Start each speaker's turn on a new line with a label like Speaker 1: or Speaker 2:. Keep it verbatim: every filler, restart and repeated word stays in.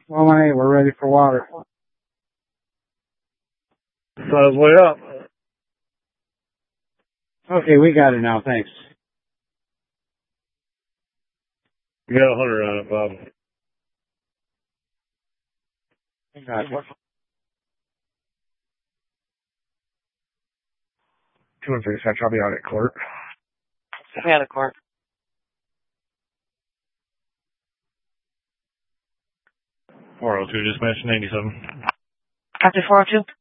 Speaker 1: Well, my, we're ready for water.
Speaker 2: Sun's way up.
Speaker 1: Okay, we got it now, thanks.
Speaker 2: You got a hundred on it, Bob.
Speaker 1: We got it.
Speaker 2: Two and three seconds, I'll be out at court.
Speaker 3: We out of court.
Speaker 2: four oh two, just match ninety-seven.
Speaker 3: After four oh two?